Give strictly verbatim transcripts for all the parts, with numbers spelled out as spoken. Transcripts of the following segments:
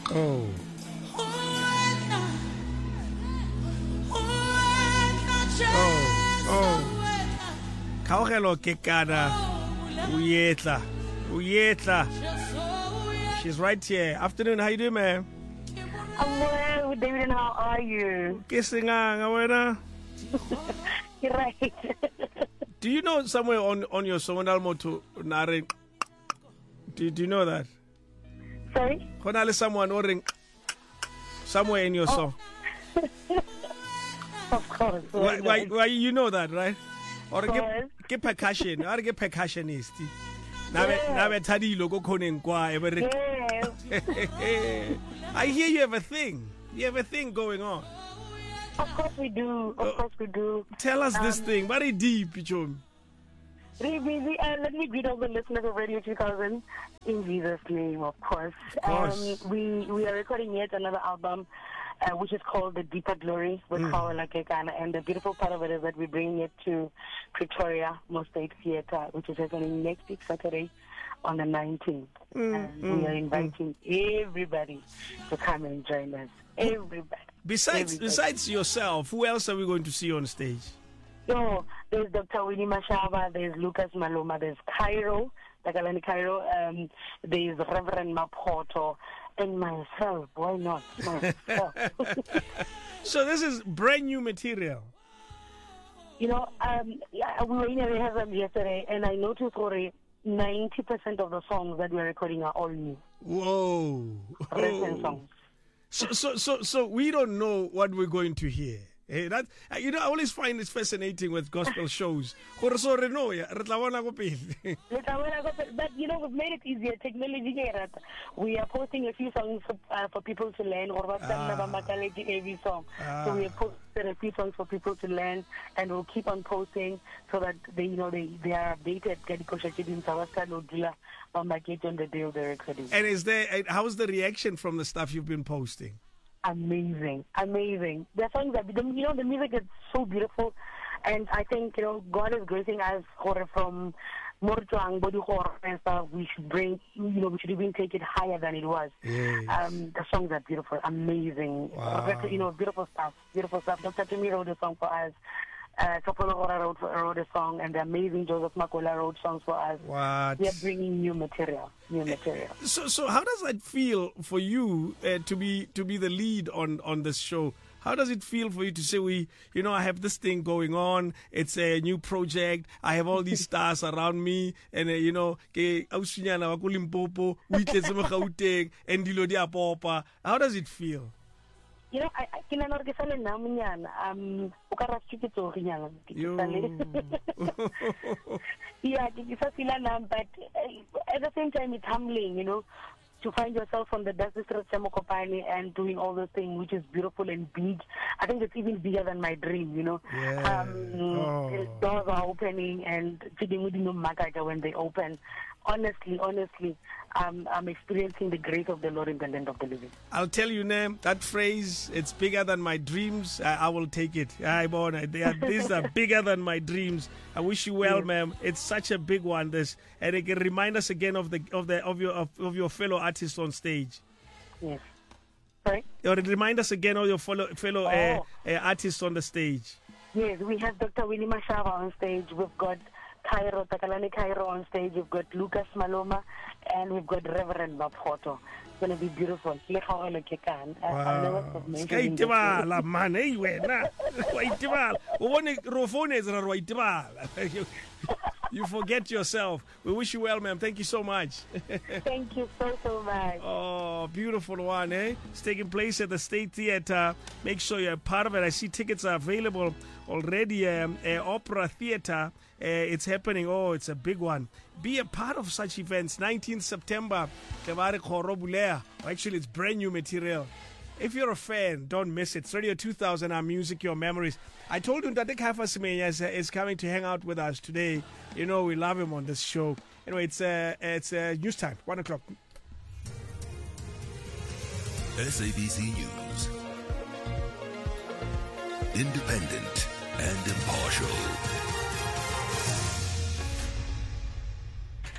Oh. Oh, oh. Kaogelo ke kana. Uyetla. Uyetla. She's right here. Afternoon, how you doing, man? I'm well, David, and how are you? Kissing wena. You're right. Do you know somewhere on, on your song Almoto Nare? Do, do you know that? Sorry? Honale someone ordering somewhere in your oh. song. Of course. Why, why, why you know that, right? Or get, get percussion, or get percussionist. Now, now, Tadi logo koning kwa every. I hear you have a thing. You have a thing going on. Of course we do. Of uh, course we do. Tell us um, this thing. Very deep, Pichon. Really busy. Uh, let me greet all the listeners of Radio two thousand in Jesus' name, of course. Of course. Um, we we are recording yet another album. Uh, which is called The Deeper Glory with mm. Kaola Kekana. And the beautiful part of it is that we're bringing it to Pretoria Mosaic Theatre, which is happening next week, Saturday, on the nineteenth. Mm. And mm. we are inviting mm. everybody to come and join us. Everybody. Besides everybody. besides yourself, who else are we going to see on stage? So, there's Doctor Winnie Mashaba, there's Lucas Maloma, there's Cairo, Takalani Cairo, um, there's Reverend Mapoto, and myself. Why not myself? So this is brand new material. You know, um, yeah, we were in a rehearsal yesterday, and I noticed already ninety percent of the songs that we're recording are all new. Whoa! Recent songs. So, so, so, so we don't know what we're going to hear. Hey, that you know, I always find it fascinating with gospel shows. But you know, we've made it easier. Technology, we are posting a few songs for, uh, for people to learn. Or ah. every song. Ah. So we have posted a few songs for people to learn, and we'll keep on posting so that they, you know, they they are updated. On the day of the recording. And is there? How's the reaction from the stuff you've been posting? Amazing, amazing. The songs that, you know, the music is so beautiful, and I think, you know, God is gracing us from Mortuang, Body Horror and stuff. We should bring, you know, we should even take it higher than it was. Yes. Um, the songs are beautiful, amazing. Wow. You know, beautiful stuff, beautiful stuff. Doctor Tumi wrote a song for us. Uh, Kapolo Ora wrote, wrote a song, and the amazing Joseph Makola wrote songs for us. What? We are bringing new material, new material. So, so how does that feel for you uh, to be to be the lead on, on this show? How does it feel for you to say, we, you know, I have this thing going on. It's a new project. I have all these stars around me, and uh, you know, how does it feel? You know, I can not get a name. Um, yeah, it's a filanam, but at the same time, it's humbling, you know, to find yourself on the dust of Chamokopani and doing all those things, which is beautiful and big. I think it's even bigger than my dream, you know. Yeah. Um, oh. Doors are opening, and when they open, honestly, honestly, um, I'm experiencing the grace of the Lord in the land of the living. I'll tell you, name that phrase, it's bigger than my dreams. I, I will take it. I born. They are, these are bigger than my dreams. I wish you well, yes. ma'am. It's such a big one. This, and it can remind us again of the of the of your of, of your fellow artists on stage. Yes. Sorry. Or remind us again of your fellow fellow oh. uh, uh, artists on the stage. Yes, we have Doctor Winnie Mashaba on stage. We've got Cairo, Takalani Cairo on stage. We've got Lucas Maloma, and we've got Reverend Mapoto. It's going to be beautiful. Wow. You forget yourself. We wish you well, ma'am. Thank you so much. Thank you so, so much. Oh, beautiful one, eh? It's taking place at the State Theatre. Make sure you're part of it. I see tickets are available already. Um, uh, Opera Theatre. Uh, it's happening. Oh, it's a big one. Be a part of such events. nineteenth September. Actually, it's brand new material. If you're a fan, don't miss it. It's Radio two thousand, our music, your memories. I told you that Kafa Semenya is, is coming to hang out with us today. You know, we love him on this show. Anyway, it's uh, it's uh, news time, one o'clock. S A B C News. Independent and impartial.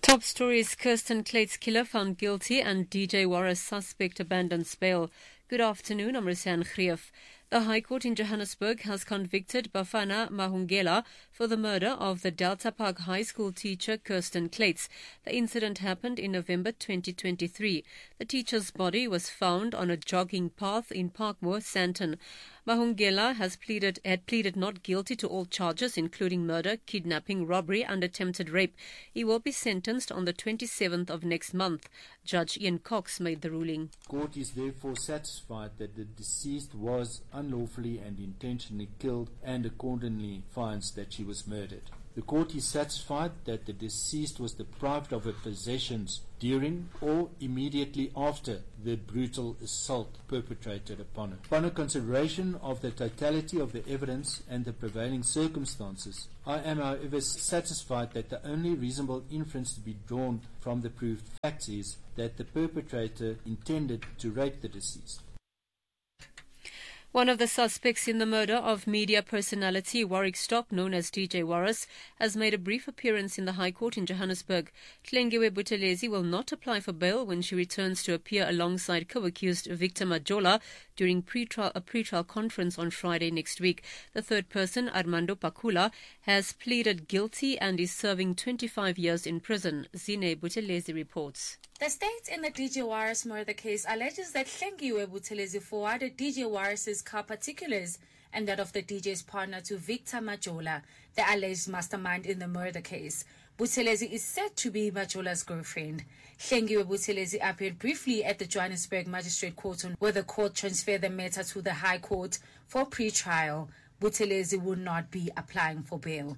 Top stories: Kirsten Clate's killer found guilty and D J Warris suspect abandons bail. Good afternoon, I'm Rusian Grief. The High Court in Johannesburg has convicted Bafana Mahungela for the murder of the Delta Park High School teacher Kirsten Clates. The incident happened in November twenty twenty-three. The teacher's body was found on a jogging path in Parkmoor, Sandton. Mahungela has pleaded, had pleaded not guilty to all charges, including murder, kidnapping, robbery and attempted rape. He will be sentenced on the twenty-seventh of next month. Judge Ian Cox made the ruling. Court is therefore satisfied that the deceased was unlawfully and intentionally killed and accordingly finds that she was murdered. The court is satisfied that the deceased was deprived of her possessions during or immediately after the brutal assault perpetrated upon her. Upon a consideration of the totality of the evidence and the prevailing circumstances, I am however satisfied that the only reasonable inference to be drawn from the proved facts is that the perpetrator intended to rape the deceased. One of the suspects in the murder of media personality Warwick Stock, known as D J Warris, has made a brief appearance in the High Court in Johannesburg. Tlengiwe Buthelezi will not apply for bail when she returns to appear alongside co-accused Victor Majola during pre-trial, a pre-trial conference on Friday next week. The third person, Armando Pakula, has pleaded guilty and is serving twenty-five years in prison. Zine Buthelezi reports. The state in the D J Warris murder case alleges that Tlengiwe Buthelezi forwarded D J Warris's car particulars and that of the D J's partner to Victor Majola, the alleged mastermind in the murder case. Buthelezi is said to be Majola's girlfriend. Tlengiwe Buthelezi appeared briefly at the Johannesburg Magistrate Court, where the court transferred the matter to the High Court for pre-trial. Buthelezi will not be applying for bail.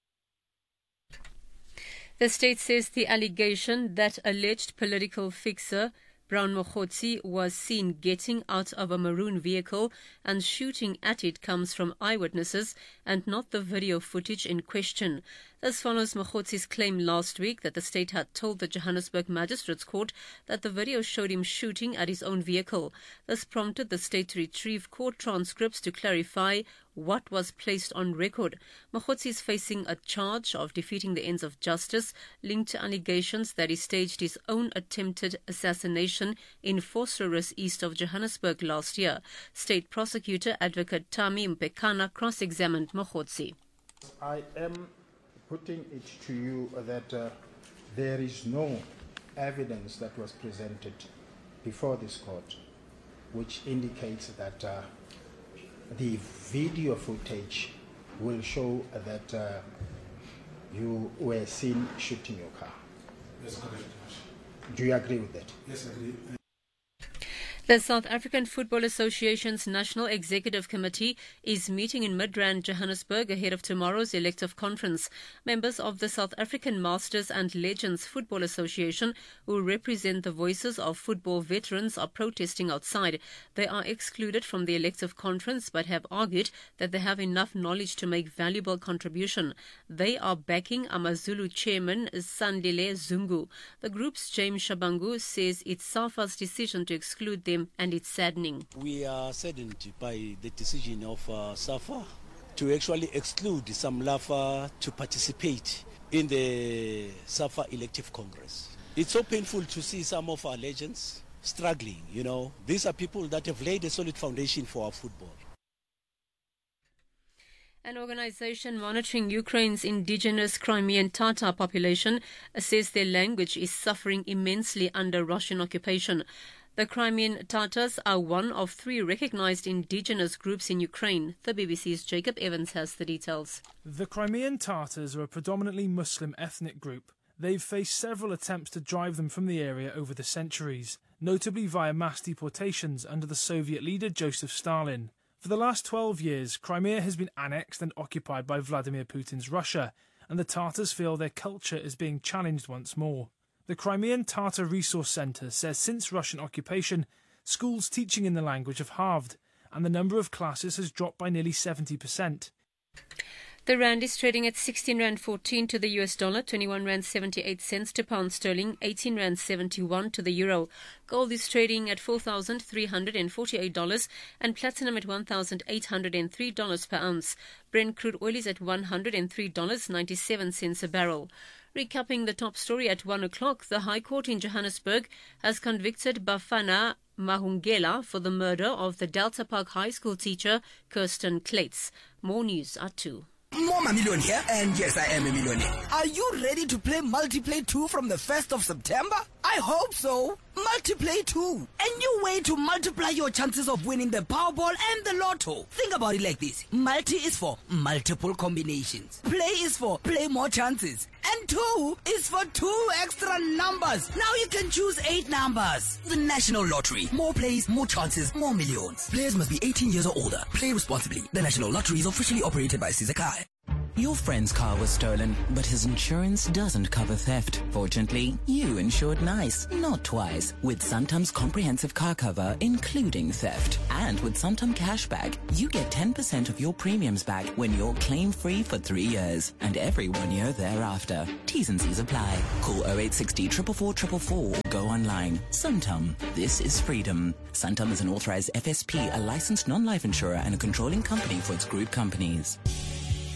The state says the allegation that alleged political fixer Brown Mokhotsi was seen getting out of a maroon vehicle and shooting at it comes from eyewitnesses and not the video footage in question. This follows Mokhotsi's claim last week that the state had told the Johannesburg Magistrates Court that the video showed him shooting at his own vehicle. This prompted the state to retrieve court transcripts to clarify what was placed on record. Mokhotsi is facing a charge of defeating the ends of justice linked to allegations that he staged his own attempted assassination in Vosloorus east of Johannesburg last year. State prosecutor advocate Tami Mpekana cross-examined Mokhotsi. I am putting it to you that uh, there is no evidence that was presented before this court which indicates that uh, the video footage will show that uh, you were seen shooting your car. Yes, correct. Do you agree with that? Yes, I agree. The South African Football Association's National Executive Committee is meeting in Midrand, Johannesburg, ahead of tomorrow's elective conference. Members of the South African Masters and Legends Football Association, who represent the voices of football veterans, are protesting outside. They are excluded from the elective conference but have argued that they have enough knowledge to make valuable contribution. They are backing AmaZulu chairman Sandile Zungu. The group's James Shabangu says it's SAFA's decision to exclude them and it's saddening. We are saddened by the decision of uh, SAFA to actually exclude some LAFA to participate in the SAFA elective congress. It's so painful to see some of our legends struggling, you know. These are people that have laid a solid foundation for our football. An organization monitoring Ukraine's indigenous Crimean Tatar population says their language is suffering immensely under Russian occupation. The Crimean Tatars are one of three recognized indigenous groups in Ukraine. The B B C's Jacob Evans has the details. The Crimean Tatars are a predominantly Muslim ethnic group. They've faced several attempts to drive them from the area over the centuries, notably via mass deportations under the Soviet leader Joseph Stalin. For the last twelve years, Crimea has been annexed and occupied by Vladimir Putin's Russia, and the Tatars feel their culture is being challenged once more. The Crimean Tatar Resource Centre says since Russian occupation, schools teaching in the language have halved, and the number of classes has dropped by nearly seventy percent. The rand is trading at sixteen rand fourteen to the U S dollar, twenty-one rand seventy-eight cents to pound sterling, eighteen rand seventy-one to the euro. Gold is trading at four thousand three hundred forty-eight dollars and platinum at one thousand eight hundred three dollars per ounce. Brent crude oil is at one hundred three dollars and ninety-seven cents a barrel. Recapping the top story at one o'clock, the High Court in Johannesburg has convicted Bafana Mahungela for the murder of the Delta Park High School teacher Kirsten Klets. More news at two. More Million here, and yes, I am a millionaire. Are you ready to play Multiplay two from the first of September? I hope so. Multiplay two, a new way to multiply your chances of winning the Powerball and the Lotto. Think about it like this. Multi is for multiple combinations. Play is for play more chances. And two is for two extra numbers. Now you can choose eight numbers. The National Lottery. More plays, more chances, more millions. Players must be eighteen years or older. Play responsibly. The National Lottery is officially operated by Sizakai. Your friend's car was stolen, but his insurance doesn't cover theft. Fortunately, you insured nice, not twice, with Santam's comprehensive car cover, including theft. And with Santam Cashback, you get ten percent of your premiums back when you're claim-free for three years, and every one year thereafter. T's and C's apply. Call oh eight six oh, four four four four four or go online. Santam. This is freedom. Santam is an authorized F S P, a licensed non-life insurer and a controlling company for its group companies.